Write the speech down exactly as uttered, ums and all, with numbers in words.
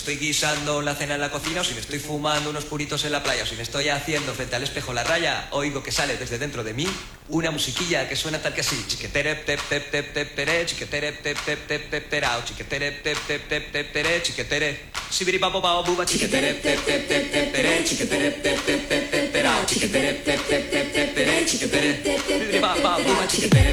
estoy guisando la cena en la cocina, o si me estoy fumando unos puritos en la playa, o si me estoy haciendo frente al espejo la raya, oigo que sale desde dentro de mí una musiquilla que suena tal que así. Chiquetere, tep, tep, tep, tep, tere, chiquetere, tep, tep, tep, tep, terao, chiquetere, tep, tep, tep, tep, tere, chiquetere, sibiripapo, pao, buba, chiquetere, tep, tep, tep, tep, tere, chiquetere, tep, tep, tep, tep, terao, chiquetere, tep, tep, tep, tep, tere, chiquetere, sibiripapo, buba, chiquetere.